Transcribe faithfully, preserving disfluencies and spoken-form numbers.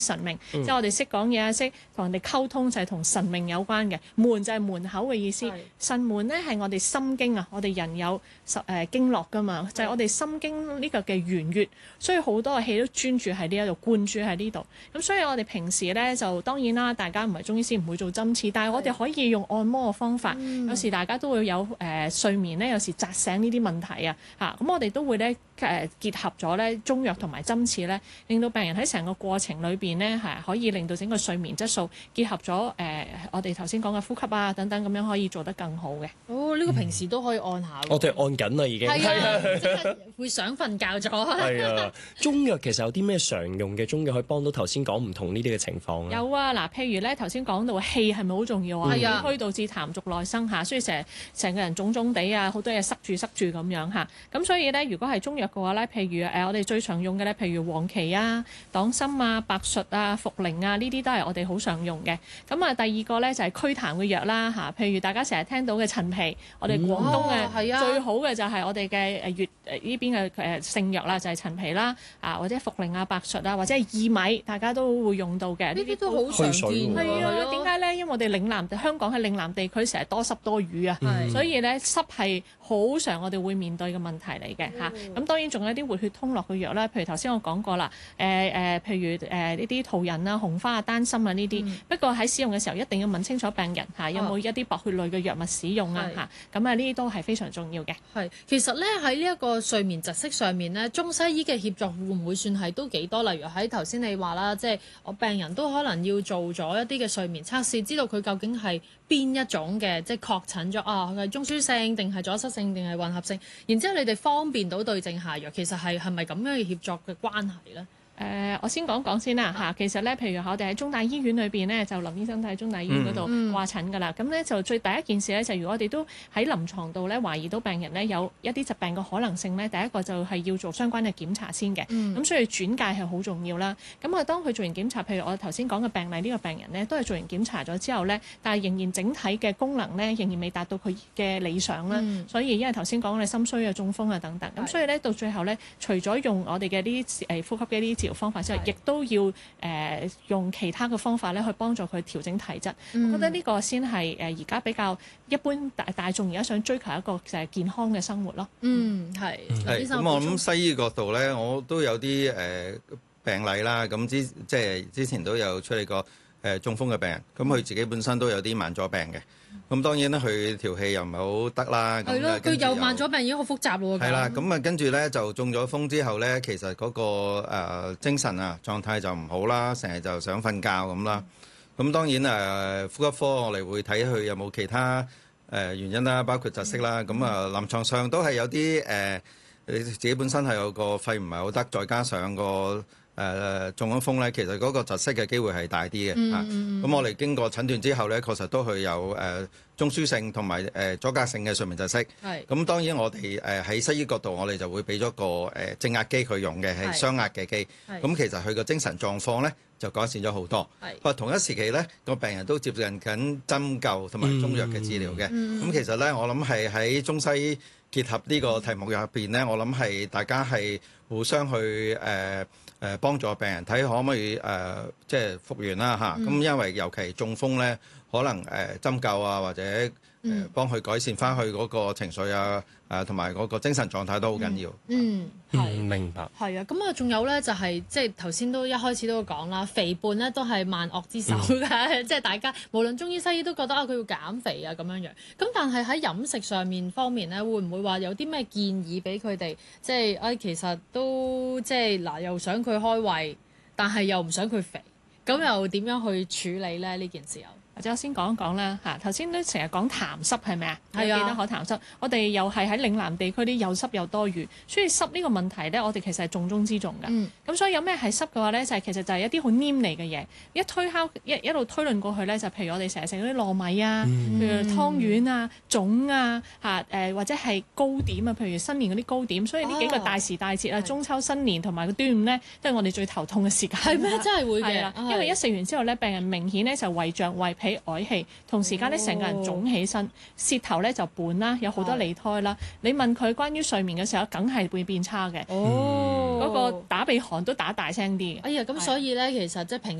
神明，嗯、即係我哋識講嘢啊，識同人哋溝通就係同神明有關嘅。門就係門口嘅意思，是神門咧係我哋心經啊，我哋人有十誒、呃、經絡噶嘛，就係、是、我哋心經呢個嘅圓穴，所以好多嘅氣都專注喺呢一度，灌注喺呢度。咁所以我哋平時咧就當然啦，大家唔係中醫師唔會做針刺，但係我哋可以用按摩嘅方法。嗯、有時大家都會有誒、呃、睡眠咧，有時扎醒呢啲問題啊，嚇咁我哋都會咧。誒結合咗咧中藥同埋針刺咧，令到病人喺成個過程裏邊咧係可以令到整個睡眠質素結合咗誒、呃、我哋頭先講嘅呼吸啊等等咁樣可以做得更好嘅。 哦，呢、這個平時都可以按下。 我哋按緊啦已經。 係啊，即係會想瞓覺咗。 係啊，中藥其實有啲咩常用嘅中藥可以幫到頭先講唔同呢啲嘅情況咧？ 有啊，嗱，譬如咧頭先講到氣係咪好重要啊？氣虛導致痰濁內生嚇，所以成日成個人腫腫地啊，好多嘢塞住塞住咁樣嚇。咁所以咧，如果係中藥嘅話咧，譬如誒、呃、我哋最常用嘅咧，譬如黃芪啊、黨參啊、白術啊、茯苓啊，呢啲都係我哋好常用嘅。咁啊，第二個咧就係、是、驅痰嘅藥啦嚇，譬如大家成日聽到嘅陳皮，我哋廣東嘅、嗯哦啊、最好嘅就係我哋嘅誒粵誒呢邊嘅誒聖藥啦，就係、是、陳皮啦啊，或者茯苓啊、白術啊，或者係薏米，大家都會用到嘅。呢啲都好常見。係啊，點解咧？因為我哋嶺南香港喺嶺南地區成日多濕多雨啊，嗯、所以咧濕係好常我哋會面對嘅問題嚟嘅嚇。咁、嗯啊、當然仲有啲活血通絡嘅藥啦，譬如頭先我講過啦，誒、呃、誒、呃，譬如誒呢啲桃仁啊、紅花啊、丹參啊呢啲。嗯、不過喺使用嘅時候一定要問清楚病人嚇、啊，有冇一啲薄血類嘅藥物使用啊嚇。咁啊呢啲都係非常重要嘅。係， 其實咧喺呢一個睡眠窒息上面咧，中西醫嘅協作會唔會算係都幾多？例如喺頭先你話啦，即係我病人都可能要做咗一啲嘅睡眠測試，知道佢究竟係邊一種嘅，即係確診咗啊，佢係中樞性定係阻塞性定係混合性，然之後你哋方便到對症下藥，其實係係咪咁樣嘅協作嘅關係咧？ 誒、呃，我先講講先啦嚇。其實咧，譬如我哋喺中大醫院裏邊咧，就林醫生喺中大醫院嗰度掛診㗎啦。咁咧、嗯、就最第一件事咧，就如果我哋都喺臨床度咧懷疑到病人咧有一啲疾病嘅可能性咧，第一個就係要做相關嘅檢查先嘅。咁、嗯、所以轉介係好重要啦。咁啊，當佢做完檢查，譬如我頭先講嘅病例，呢、這個病人咧都係做完檢查咗之後咧，但係仍然整體嘅功能咧仍然未達到佢嘅理想啦。嗯、所以因為頭先講嘅心衰啊、中風啊等等，咁是所以咧到最後咧，除咗用我哋嘅呢啲誒呼吸嘅呢啲治療方法之外，亦都要誒、呃、用其他嘅方法咧去幫助佢調整體質。嗯、我覺得呢個先係誒而家比較一般大大眾而家想追求一個就係健康嘅生活咯。 嗯，係。 係咁，我諗西醫角度咧，我都有啲誒、呃、病例啦。咁之即係之前都有處理過誒、呃、中風嘅病人，咁佢自己本身都有啲慢阻病嘅。咁當然咧，佢條氣又唔係好得啦。 係咯，佢又慢阻病已經好複雜咯。 係啦，咁啊跟住咧就中咗風之後咧，其實嗰、那個、呃、精神啊狀態就唔好啦，成日就想瞓覺咁啦。咁、嗯、當然誒、呃、呼吸科我哋會睇佢有冇其他誒、呃、原因啦，包括窒息啦。咁啊、嗯呃、臨床上都係有啲誒你自己本身係有個肺唔係好得，再加上個。誒、呃、中咗風咧，其實嗰個窒息嘅機會係大啲嘅嚇。咁、嗯啊、我哋經過診斷之後咧，確實都係有誒、呃、中樞性同埋誒阻隔性嘅睡眠窒息。係咁是，當然我哋誒喺西醫角度，我哋就會俾咗個誒、呃、正壓機佢用嘅係雙壓嘅機。咁其實佢個精神狀況咧就改善咗好多。係是，同一時期咧個病人都接近緊針灸同埋中藥嘅治療嘅。咁、嗯嗯、其實咧，我諗係喺中西醫結合呢個題目入邊咧，我諗係大家係互相去誒。呃誒幫助病人睇可唔可以誒、呃、即係復原啦嚇，咁、嗯、因為尤其中風咧，可能誒、呃、針灸啊或者誒、呃、幫佢改善翻佢嗰個情緒啊誒同埋嗰個精神狀態都好緊要。 嗯，係、 嗯、明白。 係啊，咁啊仲有咧就係、是、即係頭先都一開始都講啦，肥胖咧都係萬惡之首嘅，嗯、即係大家無論中醫西醫都覺得啊佢要減肥啊咁樣樣。咁但係喺飲食上面方面咧，會唔會話有啲咩建議俾佢哋？即係啊、哎，其實都即係嗱，又想佢開胃，但係又唔想佢肥，咁又點樣去處理咧呢件事又？ 或者我先講一講啦嚇，頭先都成日講痰濕係咪啊？ 係啊， 記得可痰濕。我哋又係喺嶺南地區啲又濕又多雨，所以濕呢個問題咧，我哋其實係重中之重㗎。咁、嗯、所以有咩係濕嘅話咧，就係、是、其實就係一啲好黏膩嘅嘢，一推敲一一路推論過去咧，就譬如我哋成日食嗰啲糯米啊，嗯、譬如湯圓啊、粽啊嚇誒、呃，或者係糕點啊，譬如新年嗰啲糕點。所以呢幾個大時大節啊，哦、中秋新年同埋個端午咧，都係我哋最頭痛嘅時間。 係咩？真係會嘅， 因為一食完之後咧，病人明顯咧就胃脹、胃脾。 起嗳氣，同時間咧成個人腫起身，舌頭咧就半啦，有好多脷苔啦。你問佢關於睡眠嘅時候，梗係會變差嘅。 哦， 嗰個打鼻鼾都打大聲啲。 哎呀，咁所以咧，其實即係平